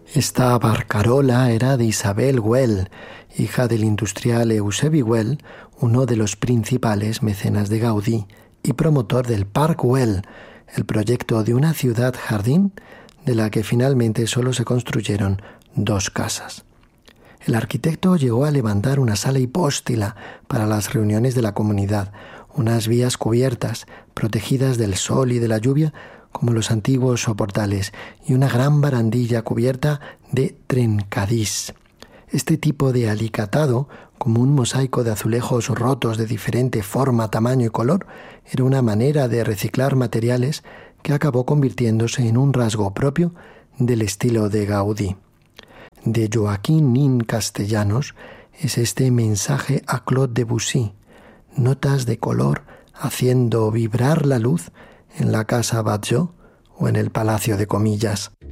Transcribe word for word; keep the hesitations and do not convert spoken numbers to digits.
Esta barcarola era de Isabel Güell, hija del industrial Eusebi Güell, uno de los principales mecenas de Gaudí y promotor del Parc Güell, el proyecto de una ciudad-jardín de la que finalmente solo se construyeron dos casas. El arquitecto llegó a levantar una sala hipóstila para las reuniones de la comunidad, unas vías cubiertas, protegidas del sol y de la lluvia, como los antiguos soportales, y una gran barandilla cubierta de trencadís. Este tipo de alicatado, como un mosaico de azulejos rotos de diferente forma, tamaño y color, era una manera de reciclar materiales que acabó convirtiéndose en un rasgo propio del estilo de Gaudí. De Joaquín Nin Castellanos es este mensaje a Claude Debussy, notas de color haciendo vibrar la luz en la casa Batlló o en el Palacio de Comillas.